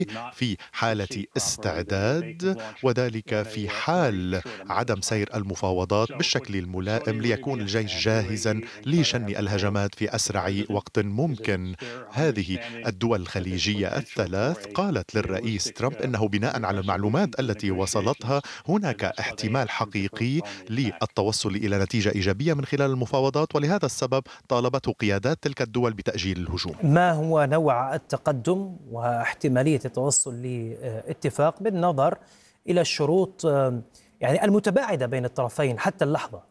في حالة استعداد، وذلك في حال عدم سير المفاوضات بالشكل الملائم ليكون الجيش جاهزا لشن الهجمات في أسرع وقت ممكن. هذه الدول الخليجية الثلاث قالت للرئيس ترامب أنه بناء على المعلومات التي وصلتها هناك احتمال حقيقي للتوصل إلى نتيجة إيجابية من خلال المفاوضات، ولهذا السبب طالبته قيادات تلك الدول بتأجيل الهجوم. ما هو نوع التقدم واحتمالية التوصل لاتفاق بالنظر إلى الشروط يعني المتباعدة بين الطرفين حتى اللحظة؟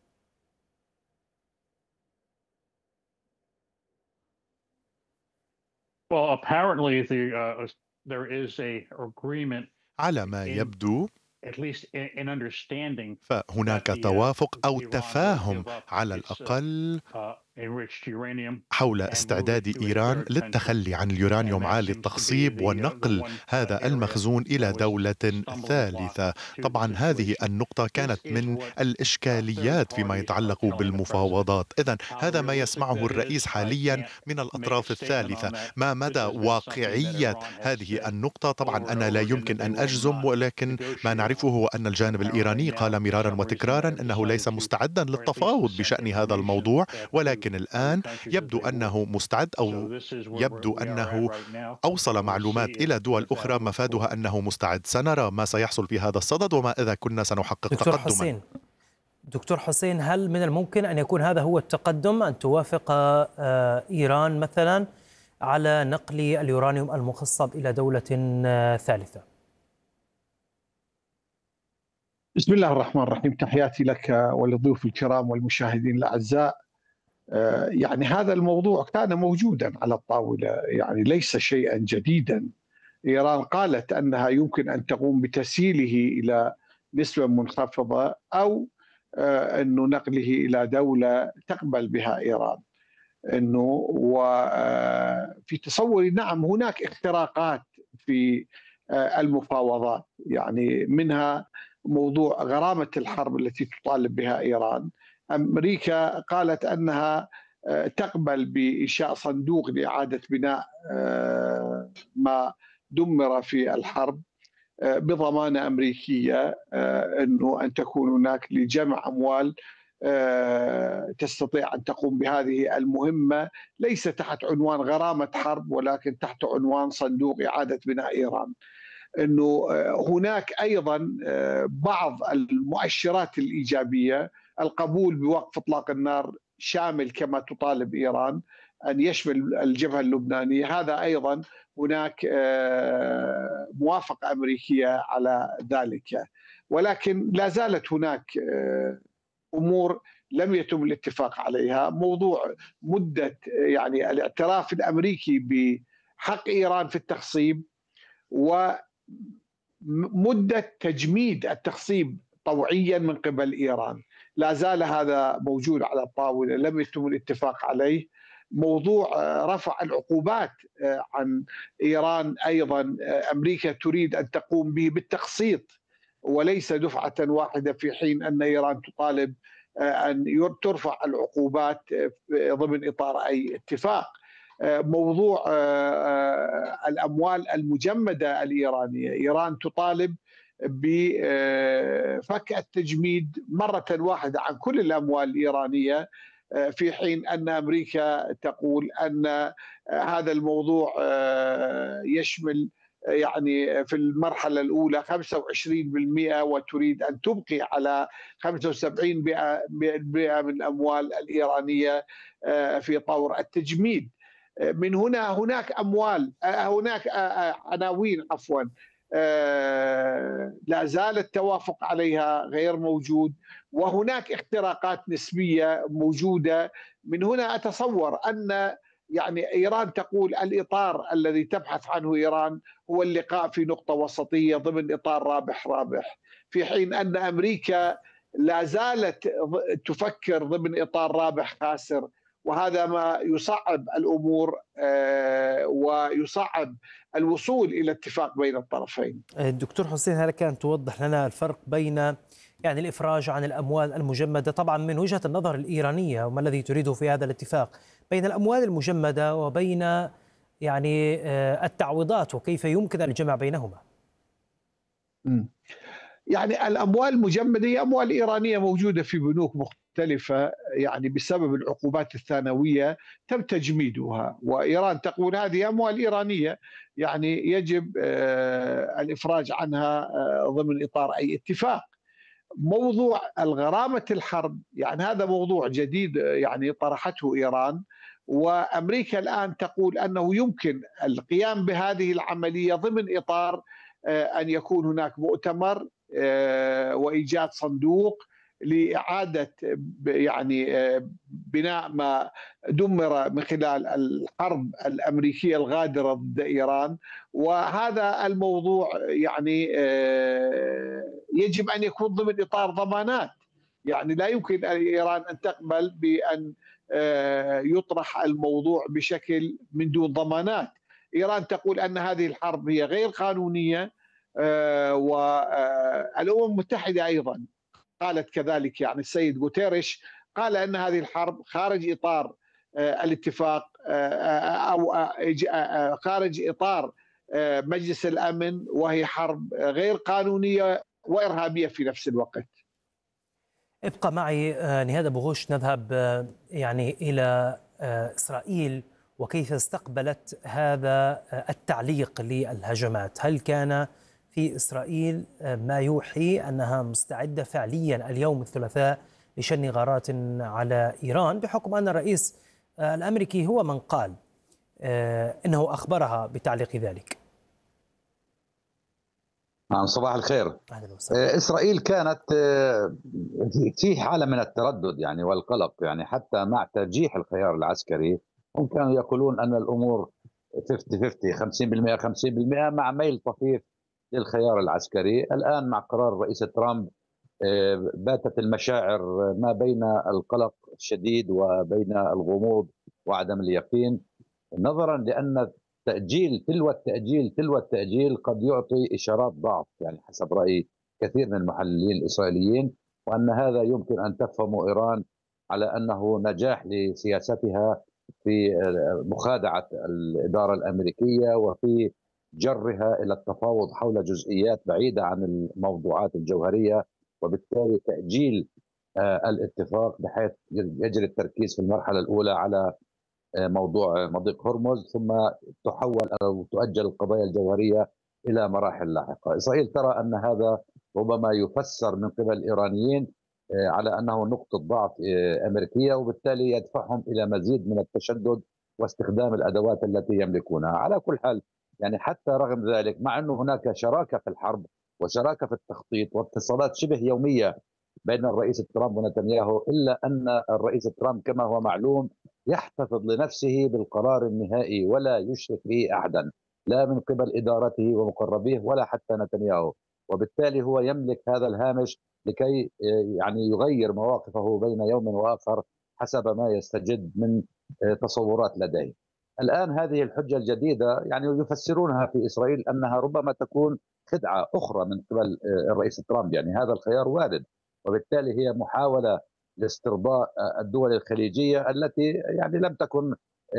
Well, apparently there is a agreement على ما in يبدو at least in understanding that فهناك توافق أو تفاهم على الأقل enriched uranium حول and move it استعداد to a إيران third country, للتخلي عن and اليورانيوم that عالي seems to be التخصيب the ونقل one هذا area المخزون that إلى was the دولة stumbling block ثالثة. to the طبعا هذه situation. النقطة This كانت is من what third الإشكاليات فيما parties are يتعلق telling the president. بالمفاوضات. إذن How هذا ما realistic يسمعه that الرئيس is, I حاليا can't من make a الأطراف statement on الثالثة. that. ما This مدى has been something that واقعية Iran has هذه said النقطة طبعا over and أنا لا over again يمكن that they أن will أجزم، not ولكن ما negotiate نعرفه on. هو أن الجانب Apparently الإيراني now قال مرارا for some reason وتكرارا they have أنه ليس decided to, مستعدا or at least to للتفاوض send بشأن هذا information الموضوع، to ولكن other الآن countries as يبدو they go. أنه مستعد So أو this is where يبدو we are at أنه right now, أوصل and we'll معلومات see إلى دول if that'll أخرى move مفادها forward. أنه مستعد. سنرى ما سيحصل في هذا الصدد وما إذا كنا سنحقق دكتور تقدما. حسين، هل من الممكن أن يكون هذا هو التقدم، أن توافق إيران مثلا على نقل اليورانيوم المخصب إلى دولة ثالثة؟ بسم الله الرحمن الرحيم، تحياتي لك وللضيوف الكرام والمشاهدين الأعزاء. يعني هذا الموضوع كان موجودا على الطاولة، يعني ليس شيئا جديدا. إيران قالت أنها يمكن أن تقوم بتسييله إلى نسبة منخفضة أو أنه نقله إلى دولة تقبل بها إيران. أنه وفي تصوري نعم هناك اختراقات في المفاوضات، يعني منها موضوع غرامة الحرب التي تطالب بها إيران. أمريكا قالت أنها تقبل بإنشاء صندوق لإعادة بناء ما دمر في الحرب بضمانة أمريكية، أنه أن تكون هناك لجمع أموال تستطيع أن تقوم بهذه المهمة، ليس تحت عنوان غرامة حرب ولكن تحت عنوان صندوق إعادة بناء إيران. أنه هناك أيضا بعض المؤشرات الإيجابية، القبول بوقف إطلاق النار شامل كما تطالب إيران، أن يشمل الجبهة اللبنانية، هذا أيضا هناك موافقة أمريكية على ذلك. ولكن لا زالت هناك أمور لم يتم الاتفاق عليها. موضوع مدة يعني الاعتراف الأمريكي بحق إيران في التخصيب، ومدة تجميد التخصيب طوعيا من قبل إيران، لا زال هذا موجود على الطاولة، لم يتم الاتفاق عليه. موضوع رفع العقوبات عن إيران أيضا أمريكا تريد أن تقوم به بالتقسيط وليس دفعة واحدة، في حين أن إيران تطالب أن ترفع العقوبات ضمن إطار أي اتفاق. موضوع الأموال المجمدة الإيرانية، إيران تطالب بفك التجميد مرة واحدة عن كل الأموال الإيرانية، في حين أن أمريكا تقول أن هذا الموضوع يشمل يعني في المرحلة الأولى 25% وتريد أن تبقي على 75% من الأموال الإيرانية في طور التجميد. من هنا هناك أموال، هناك عناوين عفوا لا زال التوافق عليها غير موجود، وهناك اختراقات نسبية موجودة. من هنا أتصور أن يعني إيران تقول الإطار الذي تبحث عنه إيران هو اللقاء في نقطة وسطية ضمن إطار رابح رابح، في حين أن أمريكا لا زالت تفكر ضمن إطار رابح خاسر، وهذا ما يصعب الأمور ويصعب الوصول إلى اتفاق بين الطرفين. دكتور حسين، هل كان توضح لنا الفرق بين يعني الإفراج عن الأموال المجمدة طبعا من وجهة النظر الإيرانية وما الذي تريده في هذا الاتفاق، بين الأموال المجمدة وبين يعني التعويضات وكيف يمكن الجمع بينهما؟ مم. يعني الأموال المجمدة هي أموال إيرانية موجودة في بنوك مختلفة، يعني بسبب العقوبات الثانوية تم تجميدها، وإيران تقول هذه أموال إيرانية، يعني يجب الإفراج عنها ضمن إطار أي اتفاق. موضوع الغرامة الحرب يعني هذا موضوع جديد يعني طرحته إيران، وأمريكا الآن تقول أنه يمكن القيام بهذه العملية ضمن إطار أن يكون هناك مؤتمر وإيجاد صندوق لإعادة يعني بناء ما دمر من خلال الحرب الأمريكية الغادرة ضد إيران. وهذا الموضوع يعني يجب أن يكون ضمن إطار ضمانات، يعني لا يمكن إيران أن تقبل بأن يطرح الموضوع بشكل من دون ضمانات. إيران تقول أن هذه الحرب هي غير قانونية، والأمم المتحدة أيضا قالت كذلك، يعني السيد غوتيريش قال أن هذه الحرب خارج إطار الاتفاق أو خارج إطار مجلس الأمن، وهي حرب غير قانونية وإرهابية في نفس الوقت. ابقى معي نهاد أبو غوش، نذهب يعني إلى إسرائيل وكيف استقبلت هذا التعليق للهجمات. هل كان في إسرائيل ما يوحي أنها مستعدة فعليا اليوم الثلاثاء لشن غارات على إيران، بحكم أن الرئيس الأمريكي هو من قال إنه أخبرها بتعليق ذلك؟ نعم، صباح الخير. أهلا وسهلا. إسرائيل كانت في حالة من التردد يعني والقلق، يعني حتى مع ترجيح الخيار العسكري هم كانوا يقولون أن الأمور 50-50 50% 50%، مع ميل طفيف للخيار العسكري. الآن مع قرار الرئيس ترامب باتت المشاعر ما بين القلق الشديد وبين الغموض وعدم اليقين، نظرا لأن تأجيل تلو التأجيل قد يعطي إشارات ضعف، يعني حسب رأي كثير من المحللين الإسرائيليين، وأن هذا يمكن أن تفهم إيران على أنه نجاح لسياستها في مخادعة الإدارة الأمريكية وفي جرها إلى التفاوض حول جزئيات بعيدة عن الموضوعات الجوهرية، وبالتالي تأجيل الاتفاق بحيث يجري التركيز في المرحلة الأولى على موضوع مضيق هرمز، ثم تحول أو تؤجل القضايا الجوهرية إلى مراحل لاحقة. إسرائيل ترى أن هذا ربما يفسر من قبل الإيرانيين على أنه نقطة ضعف أمريكية، وبالتالي يدفعهم إلى مزيد من التشدد واستخدام الأدوات التي يملكونها. على كل حال يعني حتى رغم ذلك، مع أنه هناك شراكة في الحرب وشراكة في التخطيط واتصالات شبه يومية بين الرئيس ترامب ونتنياهو، إلا أن الرئيس ترامب كما هو معلوم يحتفظ لنفسه بالقرار النهائي ولا يشرك به أحدا، لا من قبل إدارته ومقربيه ولا حتى نتنياهو، وبالتالي هو يملك هذا الهامش لكي يعني يغير مواقفه بين يوم وآخر حسب ما يستجد من تصورات لديه. الآن هذه الحجة الجديدة يعني يفسرونها في إسرائيل أنها ربما تكون خدعة أخرى من قبل الرئيس ترامب، يعني هذا الخيار وارد، وبالتالي هي محاولة لاسترضاء الدول الخليجية التي يعني لم تكن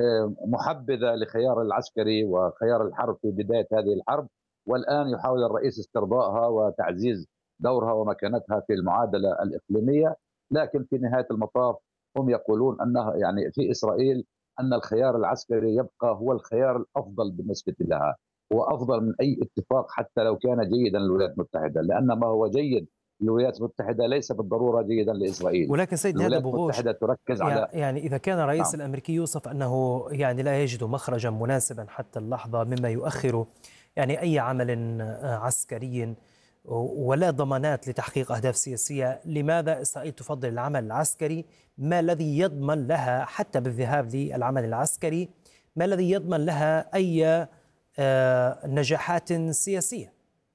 محبذة لخيار العسكري وخيار الحرب في بداية هذه الحرب، والآن يحاول الرئيس استرضائها وتعزيز دورها ومكانتها في المعادلة الإقليمية. لكن في نهاية المطاف هم يقولون أنه يعني في إسرائيل أن الخيار العسكري يبقى هو الخيار الأفضل بالنسبة لها، هو أفضل من أي اتفاق حتى لو كان جيدا للولايات المتحدة، لأن ما هو جيد للولايات المتحدة ليس بالضرورة جيدا لإسرائيل. ولكن سيد نهاد أبو غوش، تركز على يعني إذا كان الرئيس الأمريكي يوصف أنه يعني لا يجد مخرجا مناسبا حتى اللحظة مما يؤخر يعني أي عمل عسكري ولا ضمانات لتحقيق أهداف سياسية، لماذا إسرائيل تفضل العمل العسكري؟ ما الذي يضمن لها حتى بالذهاب للعمل العسكري، ما الذي يضمن لها أي نجاحات سياسية؟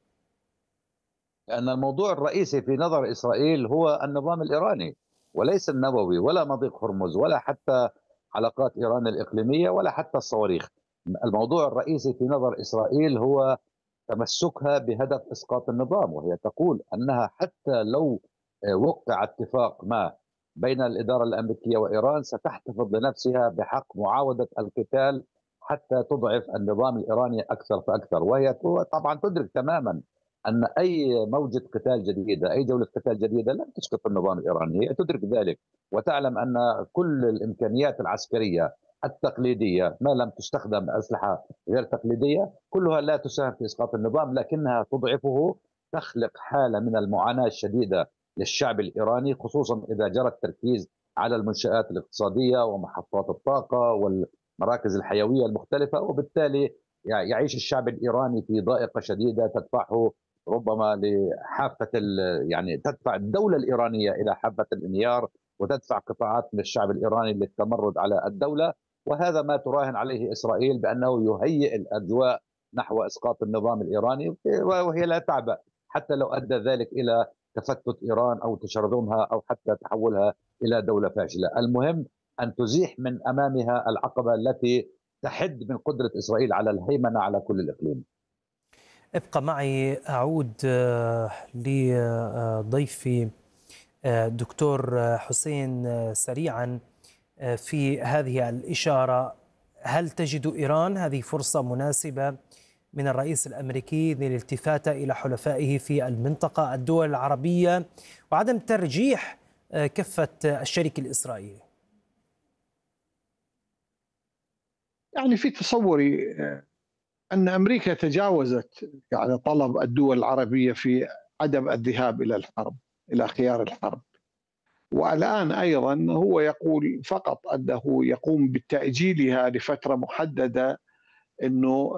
لأن الموضوع الرئيسي في نظر إسرائيل هو النظام الإيراني، وليس النووي ولا مضيق هرمز ولا حتى علاقات إيران الإقليمية ولا حتى الصواريخ. الموضوع الرئيسي في نظر إسرائيل هو تمسكها بهدف إسقاط النظام، وهي تقول أنها حتى لو وقع اتفاق ما بين الإدارة الأمريكية وإيران ستحتفظ لنفسها بحق معاودة القتال حتى تضعف النظام الإيراني أكثر فأكثر. وهي طبعا تدرك تماما أن أي موجة قتال جديدة، أي جولة قتال جديدة لن تسقط النظام الإيراني، هي تدرك ذلك وتعلم أن كل الإمكانيات العسكرية التقليدية ما لم تستخدم أسلحة غير تقليدية كلها لا تساهم في إسقاط النظام، لكنها تضعفه، تخلق حالة من المعاناة الشديدة للشعب الإيراني، خصوصا إذا جرى التركيز على المنشآت الاقتصادية ومحطات الطاقة والمراكز الحيوية المختلفة، وبالتالي يعيش الشعب الإيراني في ضائقة شديدة تدفعه ربما لحافة يعني تدفع الدولة الإيرانية إلى حافة الانهيار، وتدفع قطاعات من الشعب الإيراني للتمرد على الدولة. وهذا ما تراهن عليه إسرائيل بأنه يهيئ الأجواء نحو إسقاط النظام الإيراني، وهي لا تعبأ حتى لو أدى ذلك إلى تفتت إيران أو تشرذمها أو حتى تحولها إلى دولة فاشلة. المهم أن تزيح من أمامها العقبة التي تحد من قدرة إسرائيل على الهيمنة على كل الإقليم. ابقى معي، أعود لضيفي دكتور حسين سريعا في هذه الإشارة. هل تجد إيران هذه فرصة مناسبة من الرئيس الأمريكي للالتفات إلى حلفائه في المنطقة الدول العربية وعدم ترجيح كفة الشريك الإسرائيلي؟ يعني في تصوري أن أمريكا تجاوزت يعني طلب الدول العربية في عدم الذهاب إلى الحرب، إلى خيار الحرب، والآن أيضا هو يقول فقط أنه يقوم بتأجيلها لفترة محددة، أنه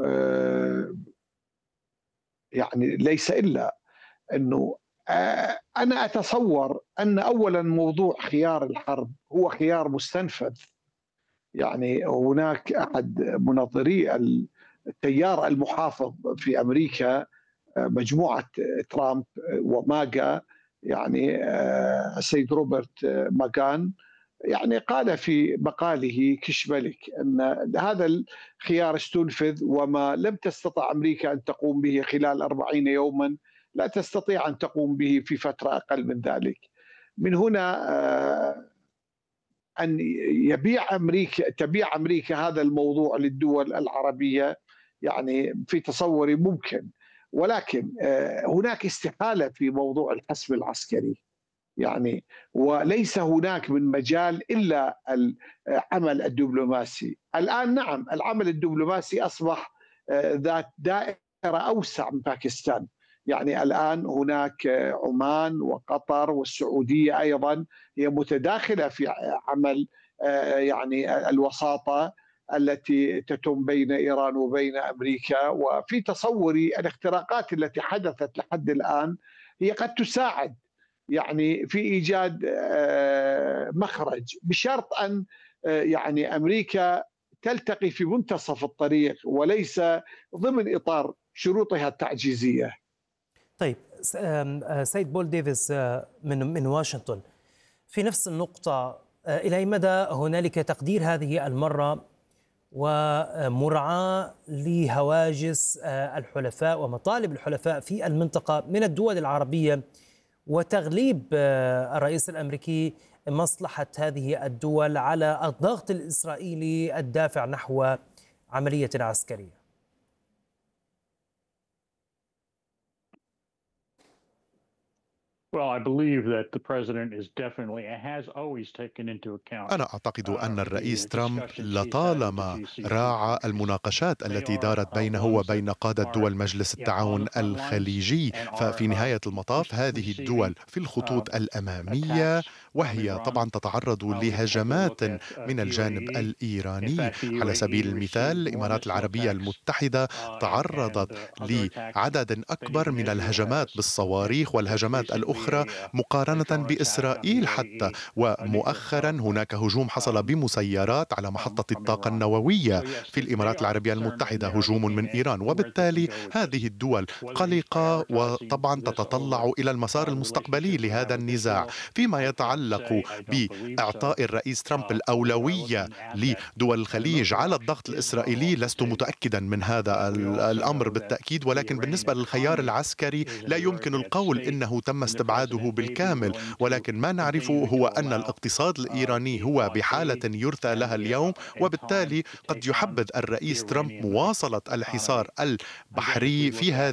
يعني ليس إلا أنه أنا أتصور أن أولا موضوع خيار الحرب هو خيار مستنفذ. يعني هناك أحد منظري التيار المحافظ في أمريكا، مجموعة ترامب وماغا، يعني السيد روبرت ماغان، يعني قال في مقاله كشملك أن هذا الخيار استنفذ، وما لم تستطع أمريكا أن تقوم به خلال 40 يوما لا تستطيع أن تقوم به في فترة أقل من ذلك. من هنا أن تبيع أمريكا هذا الموضوع للدول العربية، يعني في تصوري ممكن، ولكن هناك استحالة في موضوع الحسم العسكري، يعني وليس هناك من مجال إلا العمل الدبلوماسي. الآن نعم العمل الدبلوماسي أصبح ذات دائرة أوسع من باكستان، يعني الآن هناك عمان وقطر والسعودية أيضا هي متداخلة في عمل يعني الوساطة التي تتم بين إيران وبين أمريكا. وفي تصوري الاختراقات التي حدثت لحد الآن هي قد تساعد يعني في إيجاد مخرج، بشرط أن يعني أمريكا تلتقي في منتصف الطريق وليس ضمن إطار شروطها التعجيزية. طيب سيد بول ديفيس من واشنطن، في نفس النقطة، إلى أي مدى هنالك تقدير هذه المرة ومراعاة لهواجس الحلفاء ومطالب الحلفاء في المنطقة من الدول العربية وتغليب الرئيس الأمريكي مصلحة هذه الدول على الضغط الإسرائيلي الدافع نحو عملية عسكرية؟ أنا أعتقد أن الرئيس ترامب لطالما راعى المناقشات التي دارت بينه وبين قادة دول مجلس التعاون الخليجي، ففي نهاية المطاف هذه الدول في الخطوط الأمامية، وهي طبعا تتعرض لهجمات من الجانب الإيراني. على سبيل المثال الإمارات العربية المتحدة تعرضت لعدد أكبر من الهجمات بالصواريخ والهجمات الأخرى مقارنة بإسرائيل حتى، ومؤخرا هناك هجوم حصل بمسيرات على محطة الطاقة النووية في الإمارات العربية المتحدة، هجوم من إيران. وبالتالي هذه الدول قلقة وطبعا تتطلع إلى المسار المستقبلي لهذا النزاع. فيما يتعلق بإعطاء الرئيس ترامب الأولوية لدول الخليج على الضغط الإسرائيلي، لست متأكدا من هذا الأمر بالتأكيد، ولكن بالنسبة للخيار العسكري لا يمكن القول إنه تم استبعاد استبعاده بالكامل، ولكن ما نعرفه هو أن الاقتصاد الإيراني هو بحالة يرثى لها اليوم، وبالتالي قد يحبذ الرئيس ترامب مواصلة الحصار البحري في هذه